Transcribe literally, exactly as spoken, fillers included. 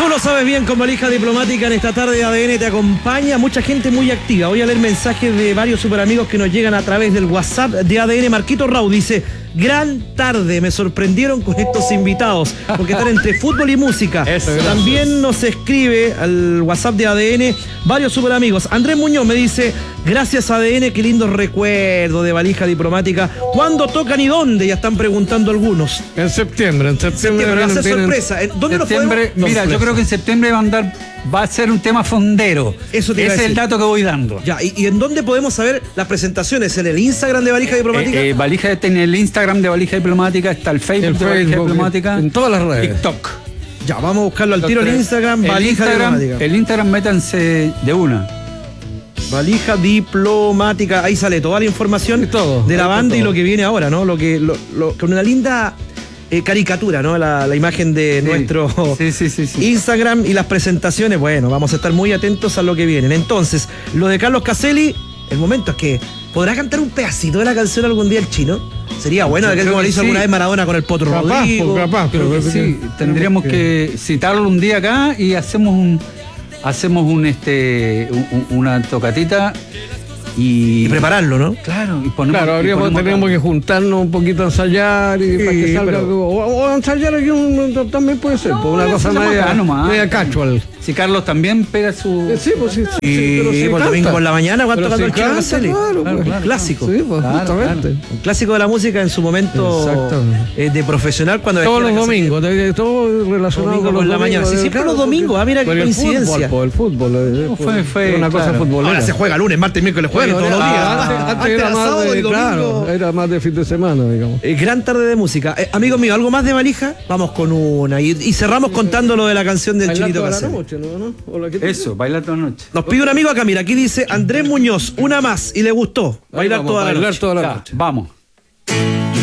lo sabes bien, con Valija Diplomática en esta tarde de A D N te acompaña mucha gente muy activa. Voy a leer mensajes de varios super amigos que nos llegan a través del WhatsApp de A D N. Marquito Rau dice: gran tarde, me sorprendieron con estos invitados, porque están entre fútbol y música. Eso, también nos escribe al WhatsApp de A D N varios super amigos. Andrés Muñoz me dice: gracias A D N, qué lindo recuerdo de Valija Diplomática. ¿Cuándo tocan y dónde? Ya están preguntando algunos. En septiembre, en septiembre. septiembre va a ser sorpresa. ¿Dónde nos podemos? Mira, yo creo que en septiembre va a andar, va a ser un tema fondero. Eso te iba a Ese decir. es el dato que voy dando. Ya, ¿y, y en dónde podemos saber las presentaciones? ¿En el Instagram de Valija Diplomática? Eh, eh, Valija, en el Instagram de Valija Diplomática, está el Facebook, El de Valija Facebook, Diplomática. en todas las redes. TikTok. Ya, vamos a buscarlo al tiro en Instagram, el Valija Instagram, Diplomática. el Instagram, métanse de una. Valija Diplomática, ahí sale toda la información todo, de la banda todo. Y lo que viene ahora, ¿no? Lo que, lo, lo, con una linda eh, caricatura, ¿no? La, la imagen de Sí. nuestro Sí, sí, sí, sí. Instagram y las presentaciones, bueno, vamos a estar muy atentos a lo que vienen. Entonces, lo de Carlos Caselli, el momento es que ¿podrá cantar un pedacito de la canción algún día el chino? Sería bueno, Yo de que creo como que le hizo sí. alguna vez Maradona con el Potro Capaz, Rodrigo. pues, capaz, Creo que pero sí, tendríamos que citarlo un día acá y hacemos un hacemos un este un- un- una tocatita y, Y prepararlo, ¿no? claro, y ponemos, Claro, y habríamos, ponemos tenemos acá. que juntarnos un poquito a ensayar y Sí, para que salga pero- algo. O, o ensayar aquí un, también puede ser, No, pues, una eso cosa se llama media, acá nomás. media casual. Si Carlos también pega su Eh, Sí, pues sí, sí, Y sí, pero sí por el canta. domingo por la mañana, ¿cuánto Pero cantó sí el chino canta, Caselli? claro, Claro, pues. claro. Un clásico. Sí, pues, Claro, justamente. claro. Un clásico de la música en su momento Exactamente. eh, de profesional cuando Todos vestía los la domingos, de- todo relacionado Domingo con los por la domingos, mañana. Sí, de- siempre claro, los domingos. porque- Ah, mira qué por el coincidencia. fútbol, por el fútbol. eh, No, fue- fue- fue, una cosa claro. futbolera. Ahora se juega lunes, martes, miércoles, jueves, Bueno, todos los días. ah, antes, antes era era más sábado y de, domingo. claro, era más de fin de semana, digamos. Eh, gran tarde de música. Eh, amigos míos, ¿algo más de Valija? Vamos con una. Y, y cerramos contando lo de la canción del Bailar Chinito toda la Caselli. noche, ¿no? ¿no? Hola, ¿qué tal? Eso, bailar toda la noche. Nos pide un amigo acá, mira, aquí dice Andrés Muñoz, una más, y le gustó. Bailar Vamos, toda la bailar noche. toda la Ya, noche. vamos.